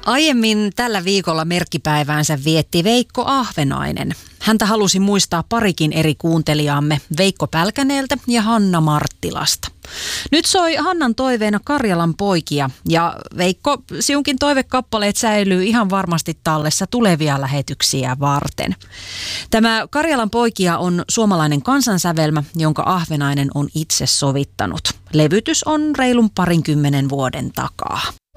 Aiemmin tällä viikolla merkkipäiväänsä vietti Veikko Ahvenainen. Häntä halusi muistaa parikin eri kuuntelijaamme, Veikko Pälkäneeltä ja Hanna Marttilasta. Nyt soi Hannan toiveena Karjalan poikia ja Veikko, sinunkin toivekappaleet säilyy ihan varmasti tallessa tulevia lähetyksiä varten. Tämä Karjalan poikia on suomalainen kansansävelmä, jonka Ahvenainen on itse sovittanut. Levytys on reilun 20 vuoden takaa.